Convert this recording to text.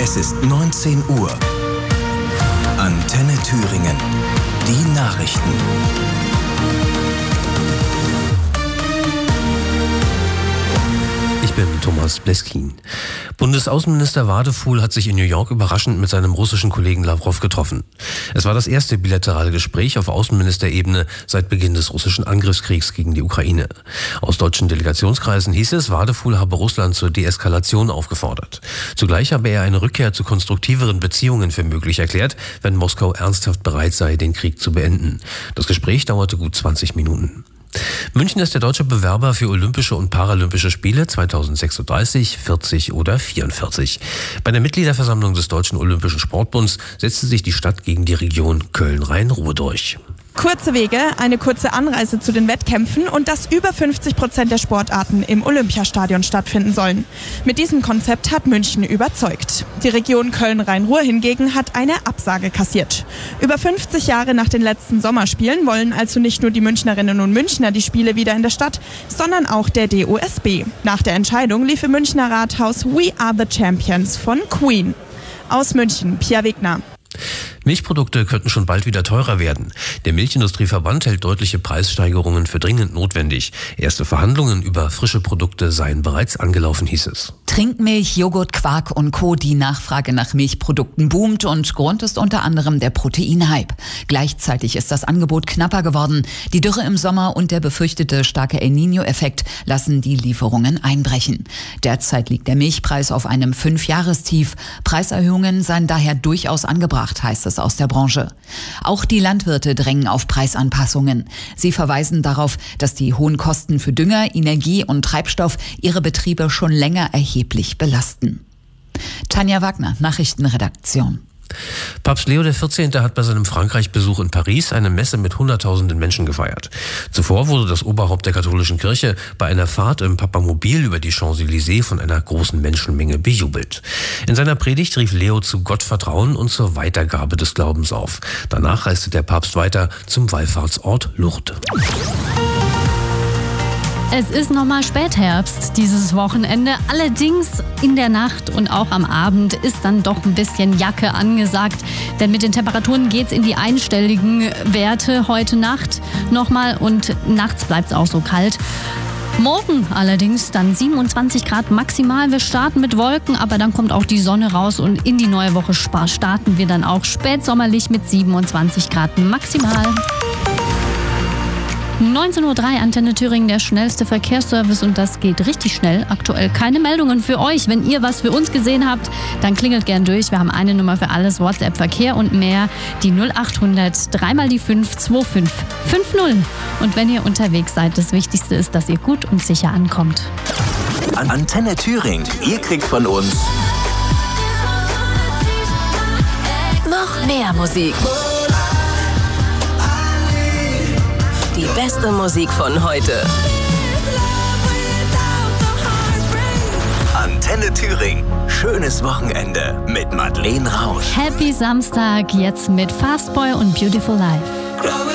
Es ist 19 Uhr. Antenne Thüringen. Die Nachrichten. Ich bin Thomas Bleskin. Bundesaußenminister Wadefuhl hat sich in New York überraschend mit seinem russischen Kollegen Lawrow getroffen. Es war das erste bilaterale Gespräch auf Außenministerebene seit Beginn des russischen Angriffskriegs gegen die Ukraine. Aus deutschen Delegationskreisen hieß es, Wadefuhl habe Russland zur Deeskalation aufgefordert. Zugleich habe er eine Rückkehr zu konstruktiveren Beziehungen für möglich erklärt, wenn Moskau ernsthaft bereit sei, den Krieg zu beenden. Das Gespräch dauerte gut 20 Minuten. München ist der deutsche Bewerber für Olympische und Paralympische Spiele 2036, 40 oder 44. Bei der Mitgliederversammlung des Deutschen Olympischen Sportbunds setzte sich die Stadt gegen die Region Köln-Rhein-Ruhr durch. Kurze Wege, eine kurze Anreise zu den Wettkämpfen und dass über 50% der Sportarten im Olympiastadion stattfinden sollen. Mit diesem Konzept hat München überzeugt. Die Region Köln-Rhein-Ruhr hingegen hat eine Absage kassiert. Über 50 Jahre nach den letzten Sommerspielen wollen also nicht nur die Münchnerinnen und Münchner die Spiele wieder in der Stadt, sondern auch der DOSB. Nach der Entscheidung lief im Münchner Rathaus We Are the Champions von Queen. Aus München, Pia Wegner. Milchprodukte könnten schon bald wieder teurer werden. Der Milchindustrieverband hält deutliche Preissteigerungen für dringend notwendig. Erste Verhandlungen über frische Produkte seien bereits angelaufen, hieß es. Trinkmilch, Joghurt, Quark und Co. Die Nachfrage nach Milchprodukten boomt und Grund ist unter anderem der Proteinhype. Gleichzeitig ist das Angebot knapper geworden. Die Dürre im Sommer und der befürchtete starke El Niño-Effekt lassen die Lieferungen einbrechen. Derzeit liegt der Milchpreis auf einem 5-Jahrestief. Preiserhöhungen seien daher durchaus angebracht, heißt es aus der Branche. Auch die Landwirte drängen auf Preisanpassungen. Sie verweisen darauf, dass die hohen Kosten für Dünger, Energie und Treibstoff ihre Betriebe schon länger erheblich belasten. Tanja Wagner, Nachrichtenredaktion. Papst Leo XIV. Hat bei seinem Frankreich-Besuch in Paris eine Messe mit Hunderttausenden Menschen gefeiert. Zuvor wurde das Oberhaupt der katholischen Kirche bei einer Fahrt im Papamobil über die Champs-Élysées von einer großen Menschenmenge bejubelt. In seiner Predigt rief Leo zu Gottvertrauen und zur Weitergabe des Glaubens auf. Danach reiste der Papst weiter zum Wallfahrtsort Lourdes. Es ist nochmal Spätherbst dieses Wochenende. Allerdings in der Nacht und auch am Abend ist dann doch ein bisschen Jacke angesagt. Denn mit den Temperaturen geht's in die einstelligen Werte heute Nacht nochmal und nachts bleibt es auch so kalt. Morgen allerdings dann 27 Grad maximal. Wir starten mit Wolken, aber dann kommt auch die Sonne raus und in die neue Woche starten wir dann auch spätsommerlich mit 27 Grad maximal. 19:03 Uhr, Antenne Thüringen, der schnellste Verkehrsservice und das geht richtig schnell. Aktuell keine Meldungen für euch. Wenn ihr was für uns gesehen habt, dann klingelt gern durch. Wir haben eine Nummer für alles, WhatsApp, Verkehr und mehr. Die 0800 3 mal die 5 2550. Und wenn ihr unterwegs seid, das Wichtigste ist, dass ihr gut und sicher ankommt. Antenne Thüringen, ihr kriegt von uns noch mehr Musik. Die beste Musik von heute. Antenne Thüringen. Schönes Wochenende mit Madeleine Rausch. Happy Samstag jetzt mit Fastboy und Beautiful Life.